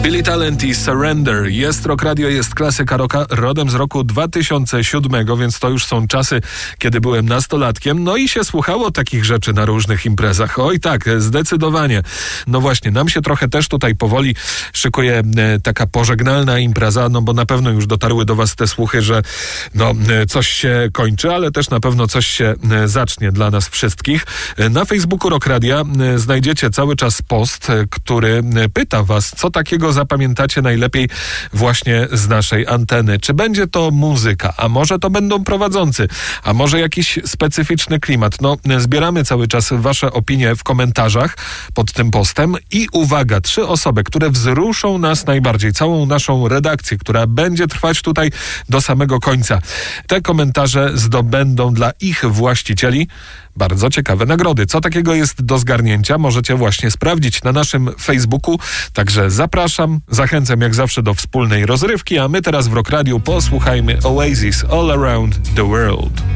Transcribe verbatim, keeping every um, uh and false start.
Billy Talent i Surrender. Jest Rock Radio, jest klasyka rocka, rodem z roku dwa tysiące siódmego, więc to już są czasy, kiedy byłem nastolatkiem. No i się słuchało takich rzeczy na różnych imprezach. Oj tak, zdecydowanie. No właśnie, nam się trochę też tutaj powoli szykuje e, taka pożegnalna impreza, no bo na pewno już dotarły do was te słuchy, że no e, coś się kończy, ale też na pewno coś się e, zacznie dla nas wszystkich. E, na Facebooku Rock Radia e, znajdziecie cały czas post, e, który e, pyta was, co takiego zapamiętacie najlepiej właśnie z naszej anteny. Czy będzie to muzyka, a może to będą prowadzący, a może jakiś specyficzny klimat. No, zbieramy cały czas wasze opinie w komentarzach pod tym postem i uwaga, trzy osoby, które wzruszą nas najbardziej, całą naszą redakcję, która będzie trwać tutaj do samego końca. Te komentarze zdobędą dla ich właścicieli bardzo ciekawe nagrody. Co takiego jest do zgarnięcia? Możecie właśnie sprawdzić na naszym Facebooku. Także zapraszam, zachęcam jak zawsze do wspólnej rozrywki, a my teraz w Rock Radiu posłuchajmy Oasis All Around the World.